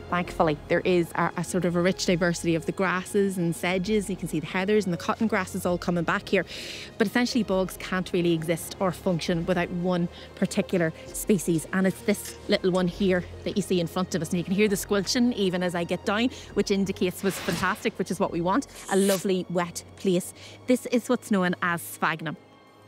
Thankfully, there is a sort of a rich diversity of the grasses and sedges. You can see the heathers and the cotton grasses all coming back here. But essentially, bogs can't really exist or function without one particular species. And it's this little one here that you see in front of us. And you can hear the squelching even as I get down, which indicates was fantastic, which is what we want. A lovely wet place. This is what's known as sphagnum.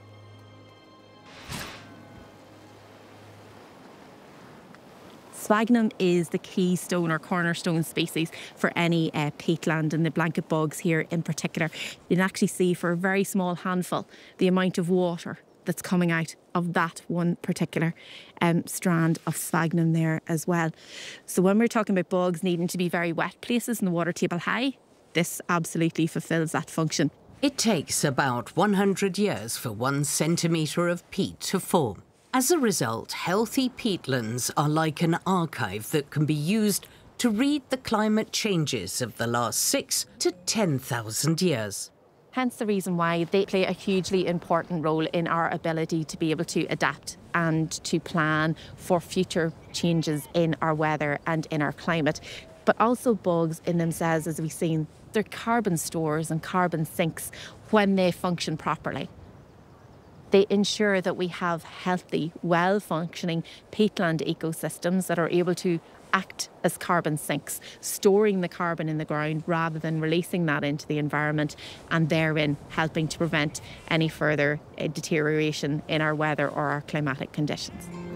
Sphagnum is the keystone or cornerstone species for any peatland, and the blanket bogs here in particular. You can actually see for a very small handful the amount of water that's coming out of that one particular strand of sphagnum there as well. So when we're talking about bogs needing to be very wet places and the water table high, this absolutely fulfills that function. It takes about 100 years for 1 centimetre of peat to form. As a result, healthy peatlands are like an archive that can be used to read the climate changes of the last 6 to 10,000 years. Hence the reason why they play a hugely important role in our ability to be able to adapt and to plan for future changes in our weather and in our climate. But also bogs in themselves, as we've seen, they're carbon stores and carbon sinks when they function properly. They ensure that we have healthy, well-functioning peatland ecosystems that are able to act as carbon sinks, storing the carbon in the ground rather than releasing that into the environment, and therein helping to prevent any further deterioration in our weather or our climatic conditions.